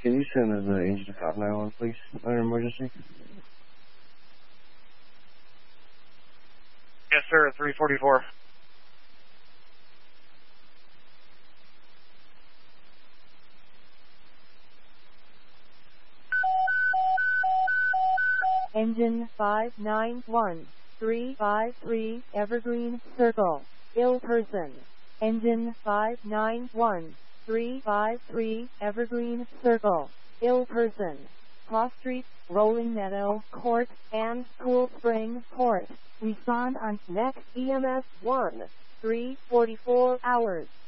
can you send us the engine 591, please, under emergency? Yes, sir, 344. Engine 591, 353, Evergreen Circle, ill person. Engine 591, 353, Evergreen Circle, ill person. Cross Street, Rolling Meadow Court, and Cool Spring Court. Respond on next EMS 1, 3:44 hours.